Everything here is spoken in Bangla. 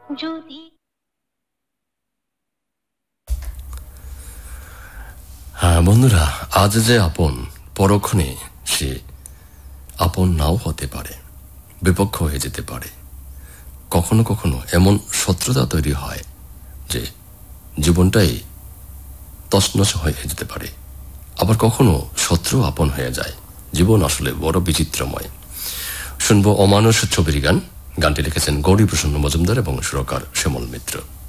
যদি হ্যাঁ বন্ধুরা, আজ যে আপন পরক্ষণে সে আপন নাও হতে পারে, বিপক্ষ হয়ে যেতে পারে। কখনো কখনো এমন শত্রুতা তৈরি হয় যে জীবনটাই তছনছ হয়ে যেতে পারে। আবার কখনো শত্রু আপন হয়ে যায়। জীবন আসলে বড় বিচিত্রময়। শুনবো অমানুষ ছবির গান। গানটি লিখেছেন গৌরী প্রসন্ন মজুমদার এবং সুরকার শ্যামল মিত্র।